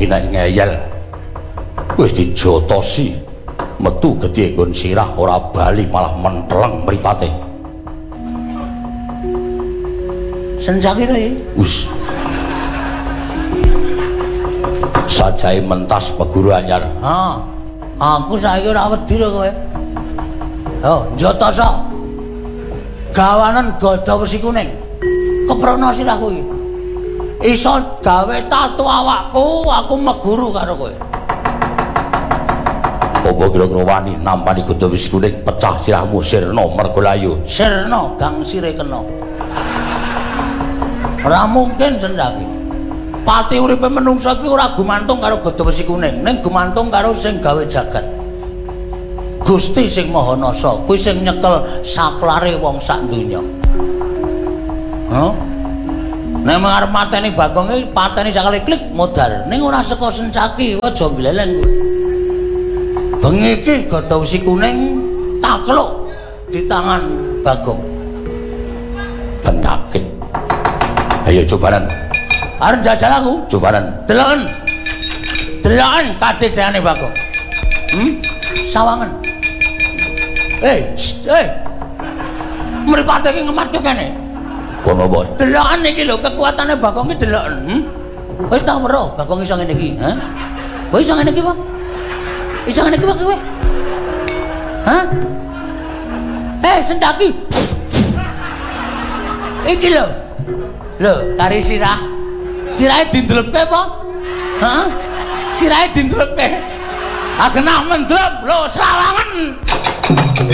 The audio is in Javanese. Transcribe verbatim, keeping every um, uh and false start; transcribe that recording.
iki nek ngeyel wis dijotosi metu gedhe nggon sirah ora bali malah menteleng mripate. Senjaki to iki. Wis. Sajae mentas meguru anyar. Ha. Aku saiki ora wedi lho kowe. Yo, jotoso. Gawanan gada wesi kuning. Keprono sirahku iki. Iso gawe tato awakku, aku meguru karo kowe. Apa kira-kira wani nampani gada wesi kuning pecah sirahmu sirna mergo layu. Sirna gang sire kena. Ora mungkin Sendaki. Pati uripe menungsa iki ora gumantung karo gada wesi kuning, ning gumantung karo sing gawe jagat. Gusti sing Maha Nasa, kuwi sing nyekel saklare wong sak donya. Hah? Nek arep mateni Bagong iki pateni sakale klik modar, ning ora saka Sencaki, aja mbleleng kowe. Bengi iki gada wesi kuning takluk di tangan Bagong. Penyakit. Ayo cobaran. Arep jajal aku, cobaran. Deloken. Deloken kadidane Bagong. Hmm? Sawangen. Eh, eh. Mripate iki ngematke kene. Kono bos. Deloken iki lho kekuatane Bagong iki deloken. Hmm? Wis tak weruh Bagong iso ngene iki, ha? Wis iso ngene iki, Pak. Iso ngene iki, Pak kowe. Hah? Eh, Sendaki. Iki lho. Lho, kari sirah. Sirahe dindelepke apa? Heeh. Sirahe dindelepke. Ah kena mendrop lho, sawangen.